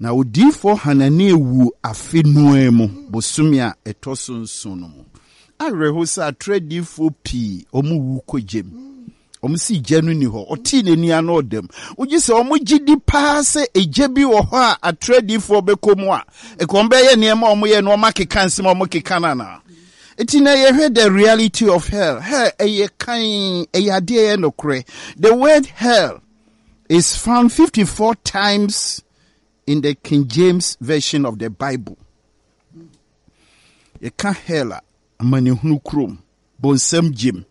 na odifo Hanania wu afe nuemu bosumia etoso nsono mu areho sa tradifo pi omu wu kojem si janu ni ho oti nani ana odem ugi se omu gidi pa se eje bi wo ho a tradifo bekomu a ekombe ye niema omu ye no makeka nsem omu keka na eti na ye heard the reality of hell. Hell eye kan eye ade ye nokre. The word hell is found 54 times in the King James version of the Bible. Ye kan hell amani hunu krom bonsam jim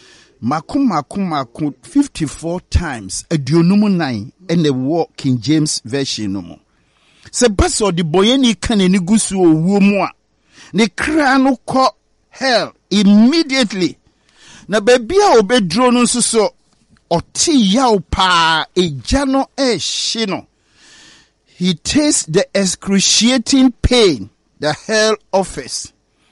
maku 54 times aduonum 9 in the King James version no mo. Se baso di boyeni kan eni gusu owu mu a ne kra no ko hell immediately. Na baby a obedro no so oti yaw pa ejano shino. He tastes the excruciating pain the hell offers.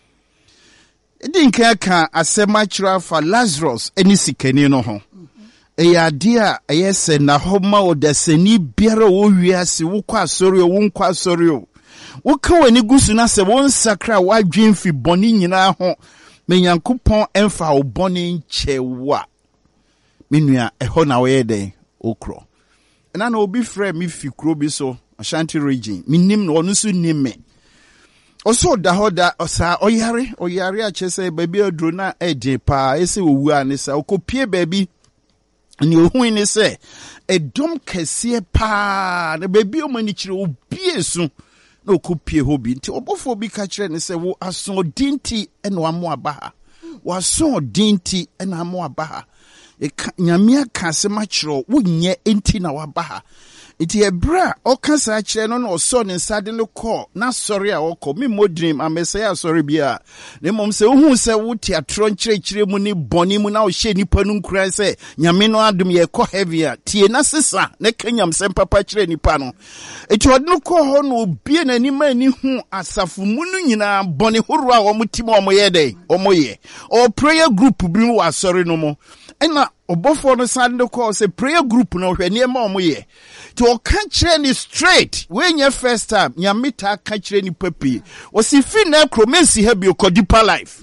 Edinka ka asema chira for Lazarus eni sikani no ho. Eya dia ayese na homa odasani biara wo wiase wo kwa asori wo nkwa asori o. Woka wani gusu na se won sakra wadwemfi boni nyina ho me Nyankopon emfa wo boni nchewa menua eho na we den okro na na obi frɛ me fi kro bi so Ashanti region minim no no so nimme oso da hoda osa oyare a chese baby adro na eje pa ese owu anisa okopie baby ni ohun ni se edom kese pa na baby o mani kire obi esu no kupie hobi nti obofo bi ka kire ne se wo aso dinti eno amo abaha wo aso dinti eno amo abaha nyamia ka se ma kire wo nye enti na wabaha iti ebra o ka sa kire no no so ne sade no call na sorry a wo me modrim amesaya sorry bia ne mom se ohun se wo ti atro nkire mu ni boni mu na o hye nipa nu nkura se nyame no adum ye ko heavy a tie na sesa ne kanyam se papa kire nipa no iti odno ko ho no bie na ni ma ni hu asafu mu nu nyina boni horo a wo mutim o mo ye dey o mo ye o prayer group bi mu wa sorry no mo ena obofo no sande ko se prayer group no hwe ne ma o mo ye to kire ni straight when your first time nyamita kire ni papi o si fi na kromensi ha bi okodipa life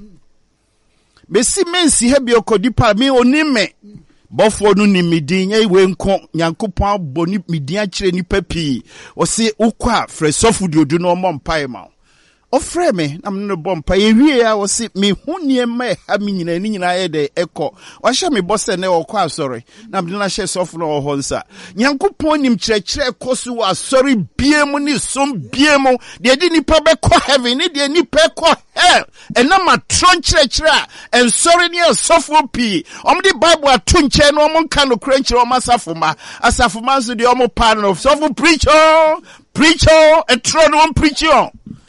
besi mensi ha bi okodipa me onime bofo no ni midin ye we nko Nyankopon aboni midin kire ni papi o si ukwa fresofu diodu no mo mpae ma o frɛ me na me no bompa ye wie ya wo se me hunie ma ha me nyina ni nyina ye de ekɔ wa hye me bose ne wo kɔ asɔre na me na hye sɔfo no ho nsa Nyankopon nim kyerɛkyerɛ kɔso wa asɔre biemu ni som biemu de di nipa be kɔ heaven ni de nipa kɔ hell ɛna ma tron kyerɛkyerɛ ensɔre ni sɔfo pi ɔmo de bible ato nkyɛ no ɔmo nka no kura nkyerɛ ɔmo asafo ma so de ɔmo pa no sɔfo preacher etro no preacher.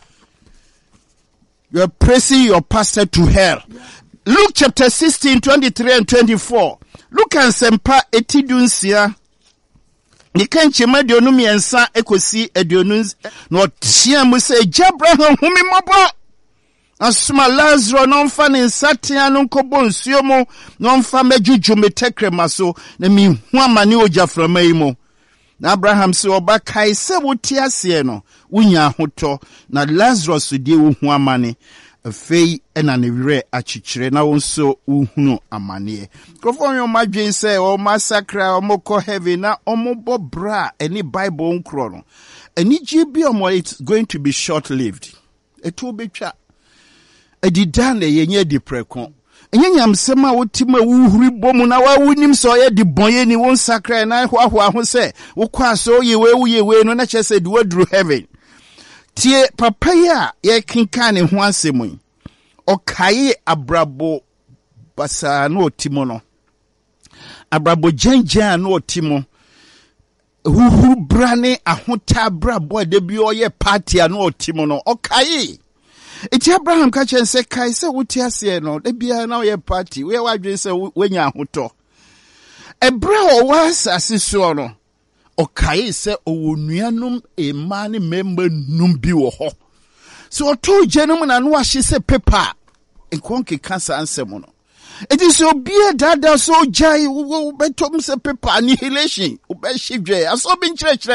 You are pressing your pastor to hell. Luke chapter 16, 23 and 24. Look and sempa etidunsia. Nikanchema dionum yensa ekosi edionus no tia mu se Abraham humi mobo. Asuma Lazarus no mfa ne nsatia no nkobo nsuo mu no mfa mejuju metekre maso na mi hu amane ojaframa yi mu. Na Abraham se oba kai se woti ase no wunya hoto na Lazarus die wo hu amane afei ena ne were achichire na wonso uhunu amane krofo yo madwen se o massacre o moko heaven na o mobo bra any Bible nkro no ani gbe o it's going to be short lived eto betwa edidan na yenye di preko enyanyam sema wotima wuhuri bomu na wawunim so ye di bonye ni won sacre na hwahwa ho se wo kwa so yewe no na chese di wadru heaven tie papa ya ye kinkan ne ho asemu okaye abrabo basa no otimo no abrabo janjan no otimo huhuru brane ahota abrabo de bi oye party no otimo no okaye iti Abraham ka chen se kai se wuti ase no de bia na oye party we wadwen se wenya ahoto ebra o was asiso no okaye se owonuanum ema ne member num bi wo ho so to jenum na no ahye se paper enkonke cancer ansem no it is so be dada so jai betom se paper annihilation obehidwe aso bi nkyerɛkyerɛ no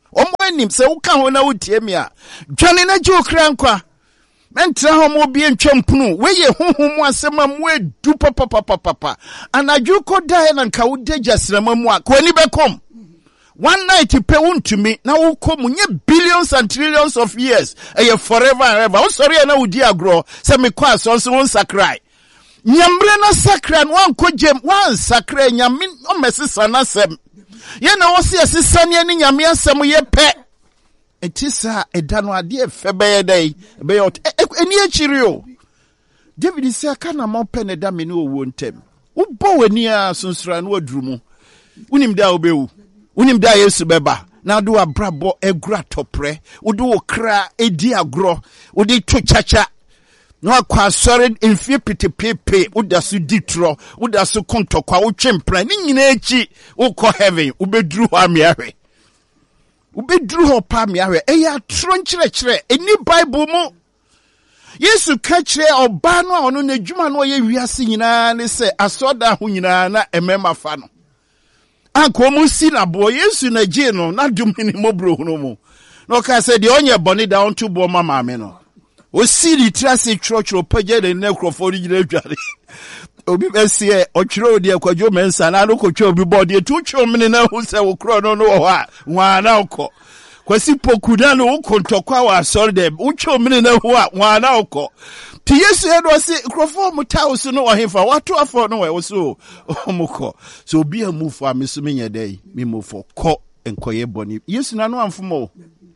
Omo se wo ka ho na wotie me a dwane na je okra nkwa mentra ho mo bie ntwampunu we ye honhom asema mo edu papa anadwo kodae na nka wo dagya srama mu a ko ani bekom one night pe wontumi na wo kom nye billions and trillions of years forever and ever wo sorry na wo di agro se me kwa so won sakrai nyambre na sakra no anko jem wan sakra nyame o mesesa na sem ye na wo se asesane ne nyame asem ye pe etisa edano ade febeye dai be yot eni akiri o David se aka na mo pe ne da me ne owo ntem wo bo wani a sunsura no adurumu unim da obewu unim da Yesu beba na do abrabo egura topre wo do okra edi agro wo de to chacha no akwa sorry mfie petepepe wo da so ditro wo da so kontokwa wo twempra ni nyina echi wo ko heaven wo beduru ho amiahwe wo beduru ho pa amiahwe eya tro nkyerɛkyerɛ eni Bible mu Yesu ka kyerɛ oba no a ono na dwuma no ye wiase nyina ne se asoda ho nyina na emema fa no anko mu si na bo Yesu na gye no na dum ni mobro no mu no ka se de onye bone da on to bo mama me no o si di trase church page de na krofo ri gina dware obi besie o twere odi akwadwo mensa na no ko twa obi body tu twa mene na hu se wo kro no ho a nwa na uko kwasi pokuda no ukontokwa wa sorry dem utwa mene na hu a nwa na uko ti Yesu edo se krofo mu tausu no ohefa wato afọ no we so omuko so obi amufu ameso menye dai me mufo ko enkoye boni Yesu na no amfomo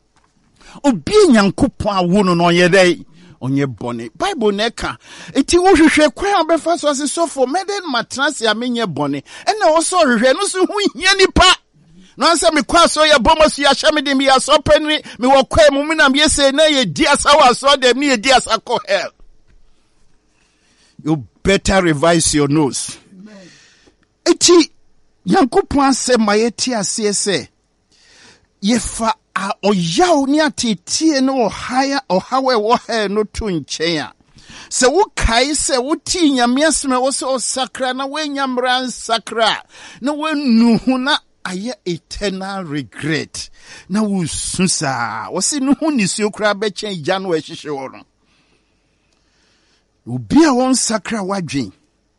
obi nyankopon awo no ye dai onye boni Bible neka eti wo hwehwe kwa abefa so ase sofo meden matranse amenye boni ena wo so hwehwe no so hu hia nipa no anse me kwa so ye bomosu ya hyame mi asopani me wo kwa mu na me yese na ye di asawa so dem ni ye di asako hell. You better revise your nose. Eti Yankopon ase mayeti ase se yefa a oyaw ni atetie no ohaya ohawe wo he no to nchen a se wo kai se wo ti nyame aseme wo se osakra na wenyamra sakra na wenu hu na aye eternal regret na wo susa wo se no hu ni su okra be chen gya no ehihye wo no obi a won sakra wadwen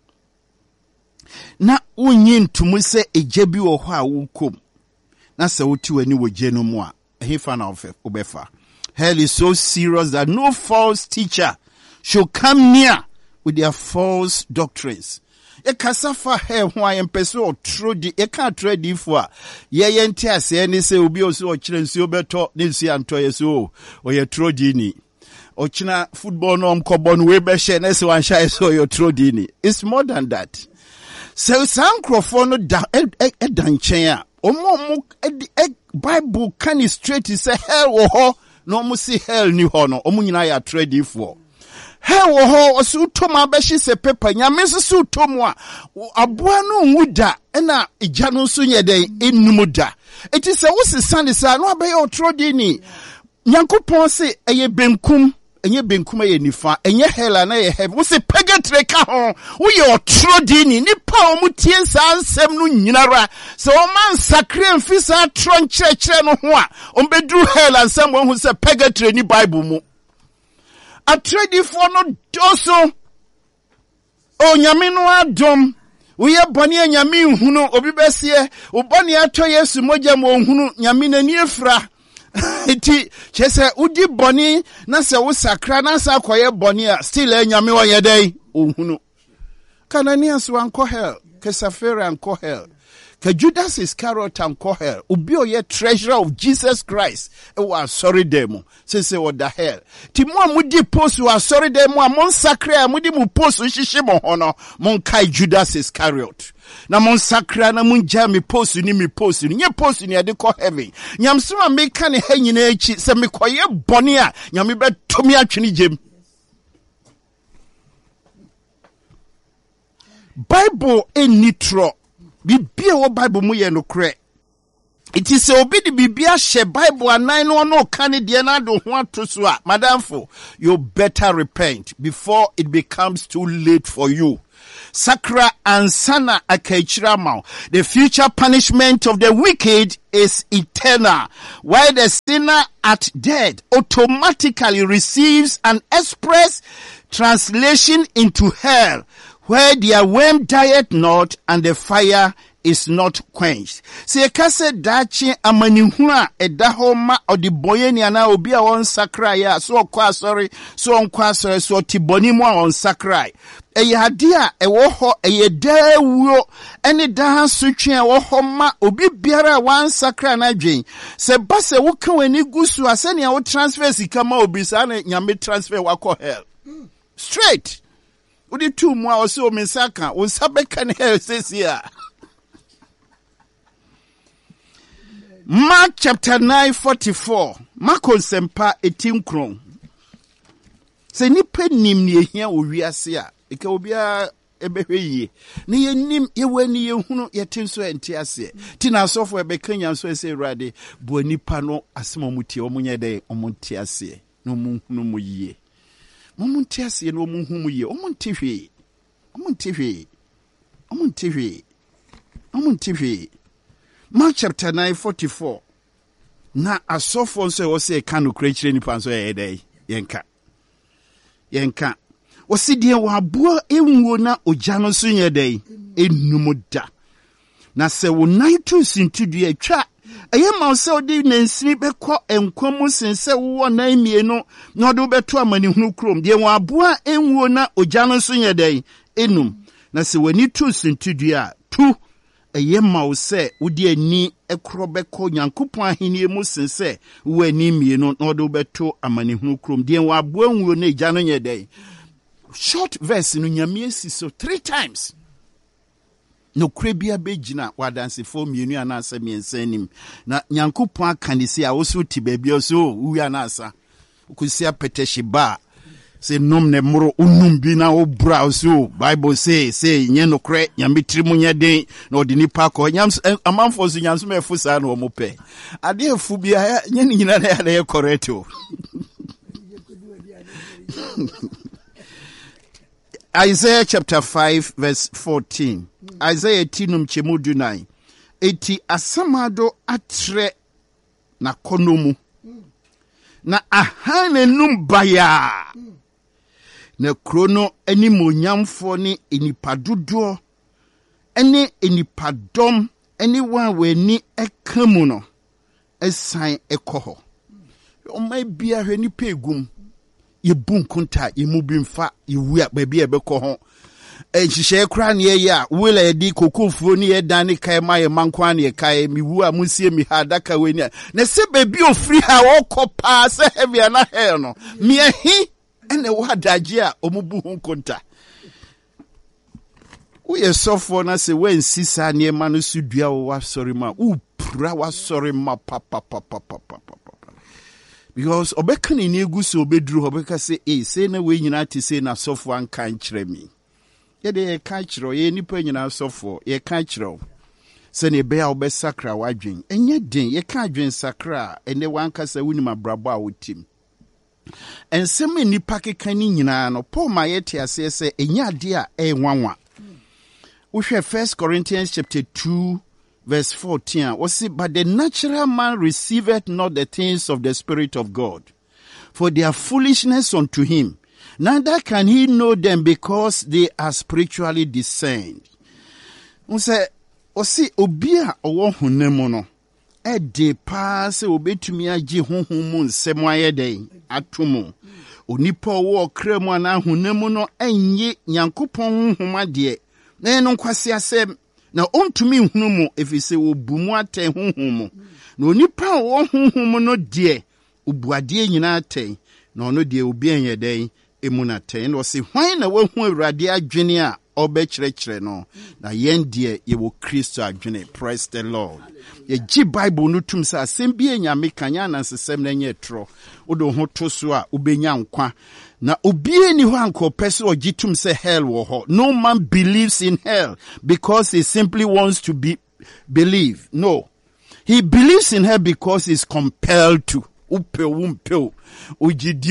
na wonyi ntumu se eje bi wo ho a wokom na se woti wani woje no mu a ehefa na obefa. Hell is so serious that no false teacher should come near with their false doctrines. E kasafa hell ho a yempeso otrodi e ka tradi fo a ye yente ase ni se obi oso o kire nsi obeto ne nsi anto ye so o ye trodi ni ochina football no mkobo no we be share na se wan sha so yo trodi ni. It's more than that. So sankrofo no da edanchen a omo Bible can straight say hell wo ho no mo see hell ni ho no omo nyina ya trade for hell wo ho osu toma be shi se paper nyame su tomu a aboa no nwuda na igya no so nyeden enum da eti se wo se sande sa no abe yo trade ni Nyankopon se eye benkum enye benkum ye nifa enye hell na ye heaven wo se purgatory ka ho wo ye otrodi ni nipa o mutie nsa ansem no nyinara se o man sakre mfisa tron kyerɛkyerɛ no ho a o bedru hell ansem wo hu se purgatory ni Bible mu atredi for no doso o nyame no adom wo ye bɔne nyame nhunu obi besie wo bɔne ato Yesu mogya mo nhunu nyame nani efra iti chese udi boni na se wo sakra na sa koye boni a still enyame wo yedai ohunu Kananias wanko hell ke Safira anko hell ke Judas Iscariot anko hell ubi oye treasurer of Jesus Christ e wa sorry demo se wo da hell ti mo amudi post wa sorry demo a mon sakra amudi mu post hihye mo hono mon kai Judas Iscariot na mon sakra na mun jami post ni nye post ni ade ko heaven nyamsoma me ka ne ha nyina echi se me koye bone a nyame be tomi atwene jem Bible enitro bibia wo Bible mu ye no kre it is obi di bibia she Bible anan no ka ne de na do ho atoso a madamfo you better repent before it becomes too late for you. Sakra ansana akechirama. The future punishment of the wicked is eternal, while the sinner at death automatically receives an express translation into hell, where their worm dieth not and the fire is not quenched. Se kase dachi amanihuna edahoma odiboyeni ana obi a won sakra ya so okwa sorry so onkwa sorry so tiboni mu a on sakra eye ade a ewo ho eye dawuo ene dan sotwe ewo ho ma obi biara wan sakra na dwen se base wo kan wani gusu asene wo transfer sika ma obi sa na nyame transfer wako hell straight udi tu mu a o se o mensaka wo sabeka ne hell sesia. Mark chapter 9:44. Mark sempa etinkron. Se nipa nim ne ehia owiase a, eka obia ebehwe yie. Ne yenim yewani yehunu yetinso ente ase. Ti na asofo ebekanya so ese Awurade, bo nipa no asem omutie omunye de omuntie ase. No munhunu mu yie. Momuntie ase no munhu mu yie. Omuntie hwe. Omuntie hwe. Omuntie hwe. Omuntie hwe. Mark chapter 9:44. Na asofo nso wo se ka no krechire nipa nso ye yenka. Yenka. Wo se die wo aboa enwuo na ogya no so ye dai enumuda. Na se wo nan to sintudu atwa eye ma se odi nansini bekọ enkwam sense wo nan mienu na odi beto amanihunu krom die wo aboa enwuo na ogya no so ye dai enum. Na se wani to sintudu a tu eye ma wo se wodi ani ekrobeko nyankopon ahenie mu sense wo ani mienu na odi beto amanihunu krom die wo aboa enwuo na ogya no ye dai. Short verse no nyame si so 3 times. No krebia begina wadanse fo mienu anasa miensanim na nyankopon akanisi a wo so ti baabi so wu anasa ukusia peteshi ba se nom ne moro unum bi na wo bra so Bible say nye no kre nyame tirimu nye den na odi nipa ko nyams amanfo so nyams me fu sa na wo mope ade afu bia nye ni nyina na ya correct o. Isaiah chapter 5 verse 14. Isaiah tinum chemudu 9. Eti asamado atre na konomu. Na ahane numbaya. Na krono eni monyamfo ni enipadodo. Eni enipadom. Eni wawe ni ekamu no. Esan ekoho. Omai biya hwe ni pegum. Ye bunkunta ye mubimfa ye wia baby ebeko ho ehihye kra ne ye a wela edi kokofuo ne ye dan ne kai ma ye mankwa ne kai mi wu a munsie mi ha daka weni na se baby ofri ha okopa se heavy na hell no mi ehi ene wa daje a omubu hunkunta wo ye sofo na se wen sisa ne ma no sudua wo wa sorry ma u pra wa sorry ma papa. Because obekani ni eguso obedru obeka say na we nyina ti say na sofo an kan kire mi ye de kan kire ye nipa nyina sofo ye kan kire se ne be a obesakra wadwen enye den ye kan adwen sakra ene wan kasa wuni mabrabo a wotim ensem nipa kekan ni nyina no Paul ma ye ti ase se enye ade a enwanwa wo hwe 1 Corinthians chapter 2 verse 14, but the natural man receiveth not the things of the Spirit of God, for they are foolishness unto him. Neither can he know them because they are spiritually discerned. Osi obia owo hunemu no, de pa se obetumi agi honhom nsem ayede atomo. Onipa owo kremu ana hunemu no enye nyankopon honhom ade. Na eno kwase asem na ontumi nhunu mu efise obumu ate honhom na onipa wo honhom no de obuade nyina ate na ono de obi enye den emunate na osi hwan na wahu Awurade adwene a obekyerekere no na yen de ye wo Kristo adwene. Praise the Lord. Ye gi Bible no tum sa asem bi enyame kanya na nsesem na nye tro odo ho to so a obenya nkwa na obie ni ho anko pese ogitum se hell wo ho. No man believes in hell because he simply wants to believe. No, he believes in hell because he's compelled to. Upe umpe ogidio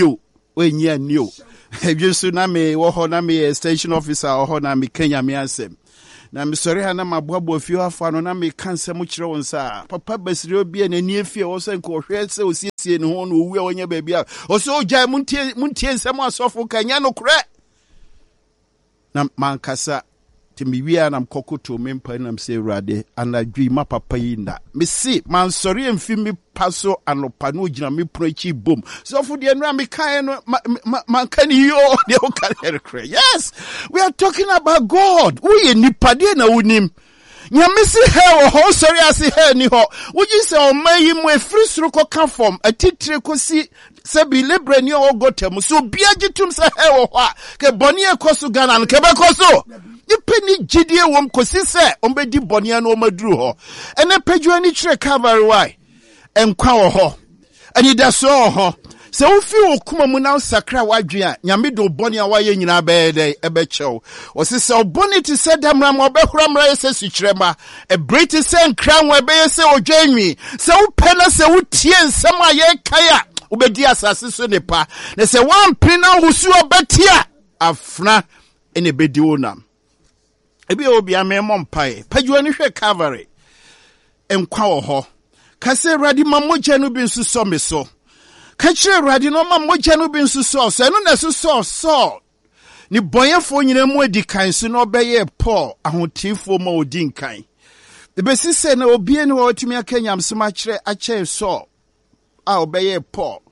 when you knew. Have you tsunami or na me station officer or na me Kenya me asem. Na me sorry na mabwabo if you have fun na me cancer much wrong sir. Papa besri obi na near fear also nko hwe se osiesie ne ho no wi onye ba bia. Oso gya muntie nsem asofo kanya no kure. Na mankasa me we are kokoto mempa nam say rade anadwi ma papa yinda me see man sorry emfi me paso anopa no gina me prochi bom so for the enra me kan no man kan yo de o kan. Yes, we are talking about God. We nipa de na unim nyame si he ho sorry asi he ni ho woji se o mayi mu efri suru ko ka form atitire ko si se bi lebre ni o gotem so bia gitum se he ho a ke boni e koso Ghana no ke be koso Penny Gidea wom kosise ombedi bonia no maduru ho ene pedwo ani kire Calvary why enkwa wo ho ani da so ho se wo fi okuma mu na sakra wadwe a nyame do bonia waye nyina be dey ebe chew o se se oboni ti se damra ma obehura mra yese sukrema e briti se nkran we be yese odwanwi se wo pena se wo tie nsem aye kaya obedi asase so nepa na se wan pina husu obetia afna ene bedi wonam ebi obi amemo mpae padwo ni hwe Calvary enkwa wo ho kase radi mamogya no bi nso so me so ka kire radi no mamogya no bi nso so eno na so ni boyefo nyina mu adikan so no beye Paul ahotifo ma odinkan ebesi se na obi eni wo tumi akanyam sema kire ache so a obeye Paul.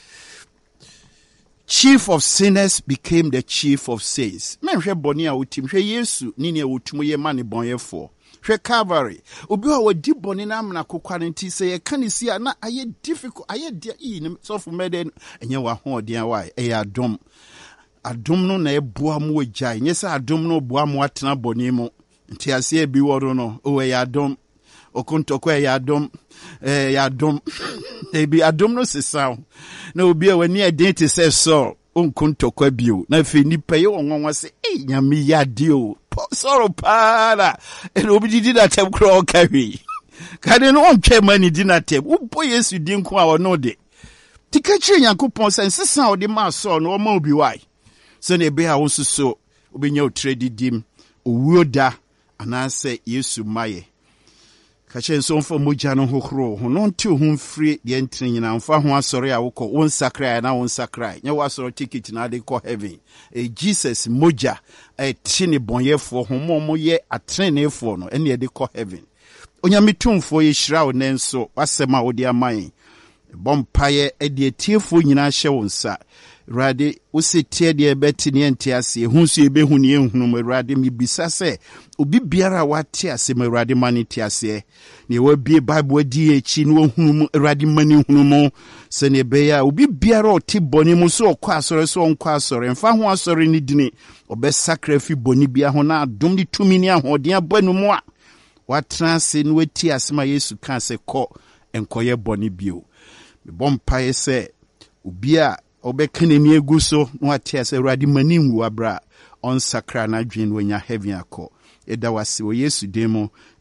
Chief of sinners became the chief of saints. Men hwe boni a utim hwe Yesu ni ne wotumu ye mane bonyefo. Hwe Calvary. Obi wa wadi boni na amna kokwa nti se ye kanisi a na aye difficult aye dia ne so for meden enye wa ho odian wa e adom. Adom no na eboa mu ogya. Nye se adom no boa mu atena boni mu. Nti ase e bi woro no o e adom. Okontoko e adom. Adom. Ebi adom no sesa. Na obi a wani identity say so onkontokwa bio na fe nipa ye wonwonwa se nyame yade o sorrow para and obi did that tem kro kawi kade no ontwe mani di na tem ubo Yesu di nko a wono de tika kire Yakobon say sesa o de ma so no ma obi wai so na ebe a wo so obi nya o trade dim owuoda anase Yesu maye kache so mfa mogya no hohoro ho no nti ho mfiri de entene nyina mfa ho asore a wokọ won sakra na won sakra nya wasoro ticket na de kọ heaven Jesus mogya tini bonyefo ho mo ye atrenefo no ene de kọ heaven onyamitumfo ye hyira wo nenso wasema wo de aman bompaye de tiefo nyina hye wo nsa rade usitie de betini entiase hunsu ebehu ne ehunu rade mibisa se obi biara wate ase rade mani tiase ne wabie bible adi echi ne ohunu rade mani hunu mo se ne beya obi biara oti boni mu so okọ asore so onko asore mfa ho asore ni dini obe sacrifice boni bia ho na adom ni tumi ni ahoden abanu mu a watranse ne wati asema Yesu kan se kọ enkoye boni bio me bompaye se obi a obekene ni egu so no atia se radi manim wu abra on sakra na dwen wanya heaven akọ eda wase o Yesu demo